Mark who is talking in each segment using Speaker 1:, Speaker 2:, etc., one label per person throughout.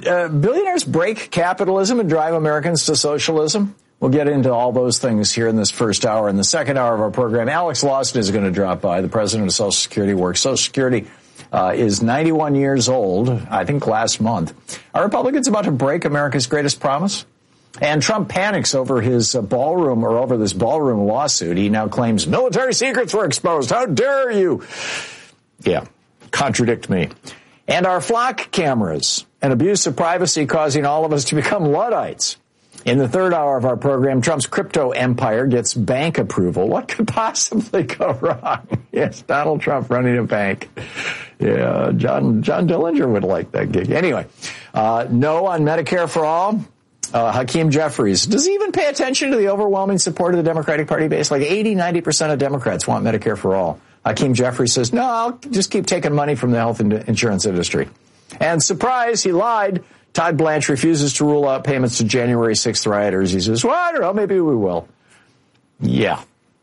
Speaker 1: billionaires break capitalism and drive Americans to socialism? We'll get into all those things here in this first hour. In the second hour of our program, Alex Lawson is going to drop by. The president of Social Security works. Social Security is 91 years old, I think last month. Are Republicans about to break America's greatest promise? And Trump panics over his ballroom or over this ballroom lawsuit. He now claims military secrets were exposed. How dare you? Yeah, contradict me. And our flock cameras, an abuse of privacy causing all of us to become Luddites. In the third hour of our program, Trump's crypto empire gets bank approval. What could possibly go wrong? Yes, Donald Trump running a bank. Yeah, John Dillinger would like that gig. Anyway, no on Medicare for all. Hakeem Jeffries. Does he even pay attention to the overwhelming support of the Democratic Party base? Like 80-90% of Democrats want Medicare for all. Hakeem Jeffries says, no, I'll just keep taking money from the health insurance industry. And surprise, he lied. Todd Blanche refuses to rule out payments to January 6th rioters. He says, well, I don't know, maybe we will. Yeah.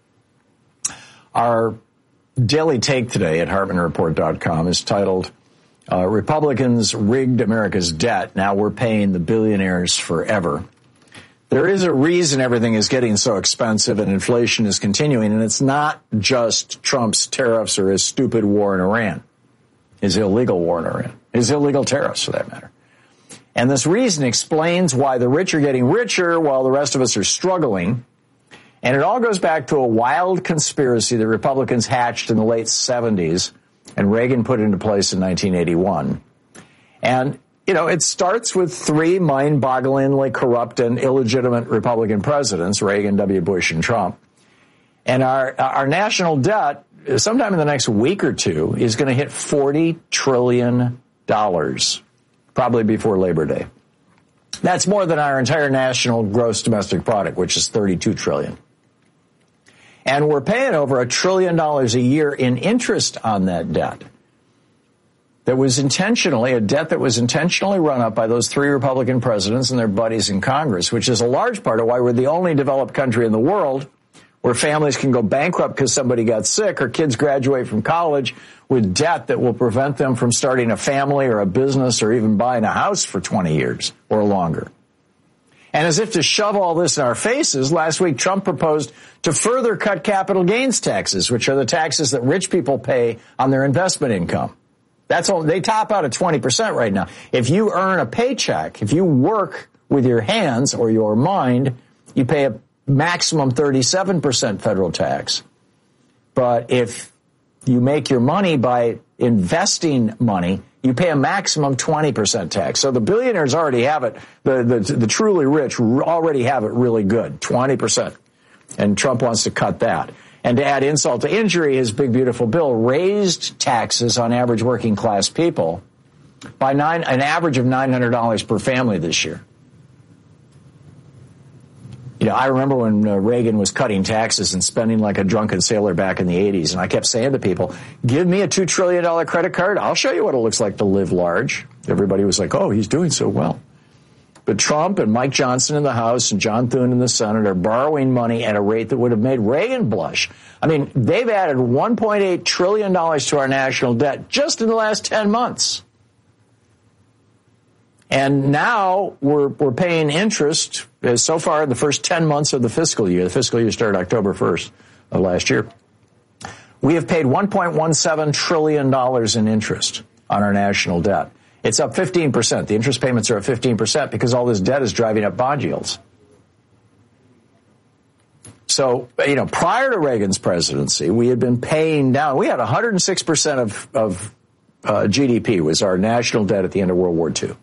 Speaker 1: Our daily take today at HartmanReport.com is titled, Republicans rigged America's debt. Now we're paying the billionaires forever. There is a reason everything is getting so expensive and inflation is continuing, and it's not just Trump's tariffs or his stupid war in Iran, his illegal war in Iran, his illegal tariffs for that matter. And this reason explains why the rich are getting richer while the rest of us are struggling. And it all goes back to a wild conspiracy that Republicans hatched in the late 70s and Reagan put into place in 1981. And, you know, it starts with three mind-bogglingly corrupt and illegitimate Republican presidents, Reagan, W. Bush, and Trump. And our national debt, sometime in the next week or two, is going to hit $40 trillion. Probably before Labor Day. That's more than our entire national gross domestic product, which is $32 trillion. And we're paying over $1 trillion a year in interest on that debt. That was intentionally, a debt that was intentionally run up by those three Republican presidents and their buddies in Congress, which is a large part of why we're the only developed country in the world where families can go bankrupt because somebody got sick or kids graduate from college with debt that will prevent them from starting a family or a business or even buying a house for 20 years or longer. And as if to shove all this in our faces, last week Trump proposed to further cut capital gains taxes, which are the taxes that rich people pay on their investment income. That's all. They top out at 20% right now. If you earn a paycheck, if you work with your hands or your mind, you pay a maximum 37% federal tax. But if you make your money by investing money, you pay a maximum 20% tax. So the billionaires already have it. The truly rich already have it really good, 20%. And Trump wants to cut that. And to add insult to injury, his big, beautiful bill raised taxes on average working class people by an average of $900 per family this year. You know, I remember when Reagan was cutting taxes and spending like a drunken sailor back in the 80s, and I kept saying to people, give me a $2 trillion credit card. I'll show you what it looks like to live large. Everybody was like, oh, he's doing so well. But Trump and Mike Johnson in the House and John Thune in the Senate are borrowing money at a rate that would have made Reagan blush. I mean, they've added $1.8 trillion to our national debt just in the last 10 months. And now we're paying interest so far in the first 10 months of the fiscal year. The fiscal year started October 1st of last year. We have paid $1.17 trillion in interest on our national debt. It's up 15%. The interest payments are up 15% because all this debt is driving up bond yields. So, you know, prior to Reagan's presidency, we had been paying down. We had 106% of GDP was our national debt at the end of World War II.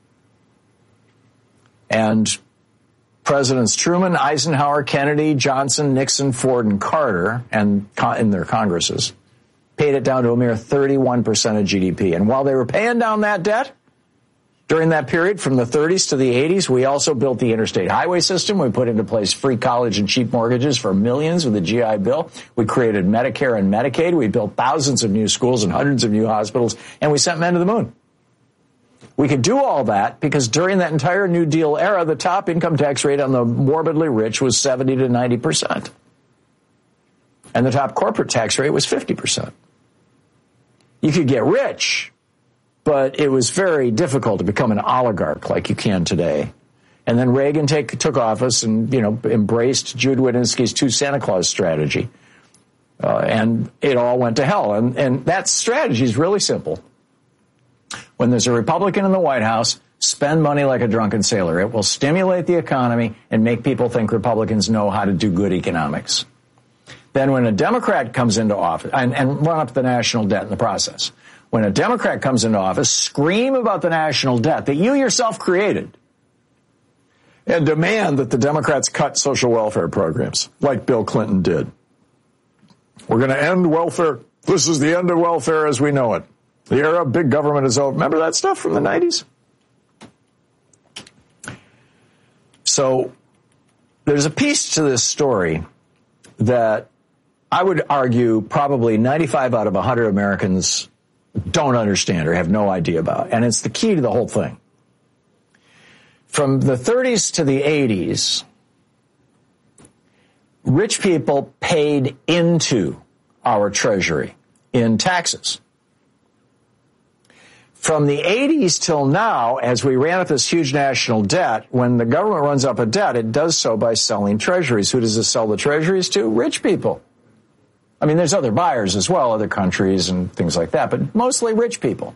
Speaker 1: And Presidents Truman, Eisenhower, Kennedy, Johnson, Nixon, Ford, and Carter, and in their Congresses, paid it down to a mere 31% of GDP. And while they were paying down that debt, during that period from the 30s to the 80s, we also built the interstate highway system. We put into place free college and cheap mortgages for millions with the GI Bill. We created Medicare and Medicaid. We built thousands of new schools and hundreds of new hospitals, and we sent men to the moon. We could do all that because during that entire New Deal era, the top income tax rate on the morbidly rich was 70 to 90%. And the top corporate tax rate was 50%. You could get rich but it was very difficult to become an oligarch like you can today. And then Reagan took office and, embraced Jude Wanniski's two Santa Claus strategy. And it all went to hell. And that strategy is really simple. When there's a Republican in the White House, spend money like a drunken sailor. It will stimulate the economy and make people think Republicans know how to do good economics. Then when a Democrat comes into office, and run up the national debt in the process. When a Democrat comes into office, scream about the national debt that you yourself created. And demand that the Democrats cut social welfare programs, like Bill Clinton did. We're going to end welfare. This is the end of welfare as we know it. The era of big government is over. Remember that stuff from the 90s? So there's a piece to this story that I would argue probably 95 out of 100 Americans don't understand or have no idea about. And it's the key to the whole thing. From the 30s to the 80s, rich people paid into our treasury in taxes. From the 80s till now, as we ran up this huge national debt, when the government runs up a debt, it does so by selling treasuries. Who does it sell the treasuries to? Rich people. I mean, there's other buyers as well, other countries and things like that, but mostly rich people.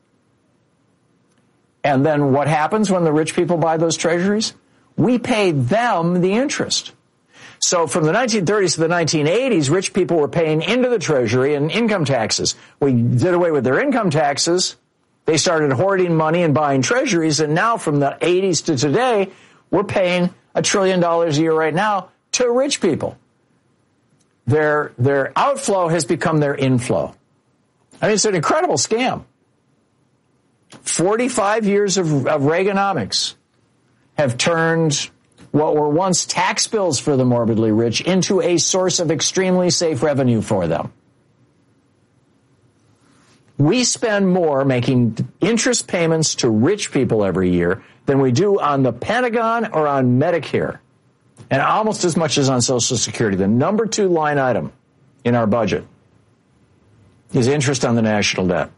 Speaker 1: And then what happens when the rich people buy those treasuries? We pay them the interest. So from the 1930s to the 1980s, rich people were paying into the treasury in income taxes. We did away with their income taxes. They started hoarding money and buying treasuries. And now from the 80s to today, we're paying $1 trillion a year right now to rich people. Their outflow has become their inflow. I mean, it's an incredible scam. 45 years of Reaganomics have turned what were once tax bills for the morbidly rich into a source of extremely safe revenue for them. We spend more making interest payments to rich people every year than we do on the Pentagon or on Medicare, and almost as much as on Social Security. The number 2 line item in our budget is interest on the national debt.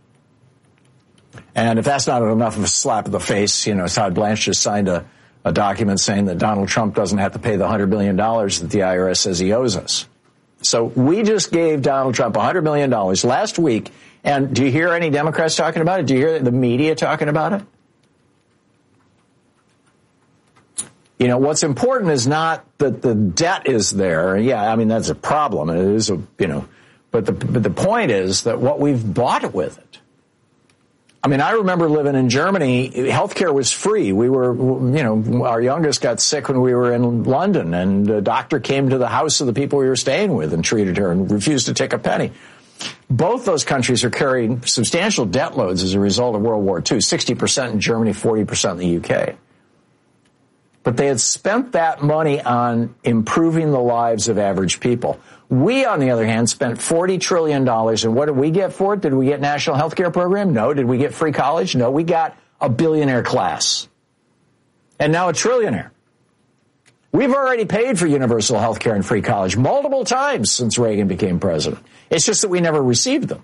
Speaker 1: And if that's not enough of a slap in the face, Todd Blanche just signed a document saying that Donald Trump doesn't have to pay the $100 million that the IRS says he owes us. So we just gave Donald Trump $100 million last week. And do you hear any Democrats talking about it? Do you hear the media talking about it? What's important is not that the debt is there. Yeah, I mean, that's a problem. It is but the point is that what we've bought with it. I mean, I remember living in Germany. Healthcare was free. We were, our youngest got sick when we were in London, and a doctor came to the house of the people we were staying with and treated her and refused to take a penny. Both those countries are carrying substantial debt loads as a result of World War II, 60% in Germany, 40% in the UK. But they had spent that money on improving the lives of average people. We, on the other hand, spent $40 trillion. And what did we get for it? Did we get national health care program? No. Did we get free college? No. We got a billionaire class. And now a trillionaire. We've already paid for universal health care and free college multiple times since Reagan became president. It's just that we never received them.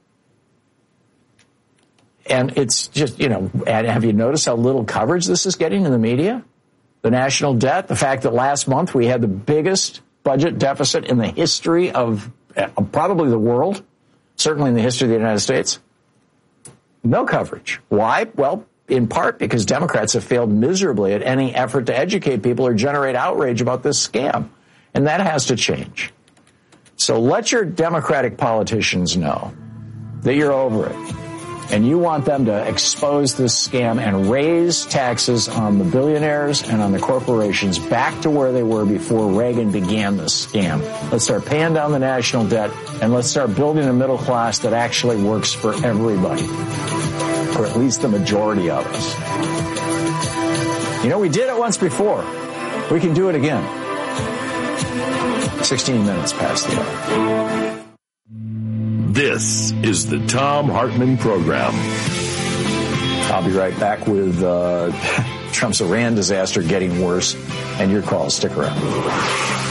Speaker 1: And it's just, and have you noticed how little coverage this is getting in the media? The national debt, the fact that last month we had the biggest budget deficit in the history of probably the world, certainly in the history of the United States. No coverage. Why? Well, in part because Democrats have failed miserably at any effort to educate people or generate outrage about this scam. And that has to change. So let your Democratic politicians know that you're over it. And you want them to expose this scam and raise taxes on the billionaires and on the corporations back to where they were before Reagan began this scam. Let's start paying down the national debt, and let's start building a middle class that actually works for everybody, or at least the majority of us. We did it once before. We can do it again. 16 minutes past the hour.
Speaker 2: This is the Thom Hartmann Program.
Speaker 1: I'll be right back with Trump's Iran disaster getting worse, and your calls. Stick around.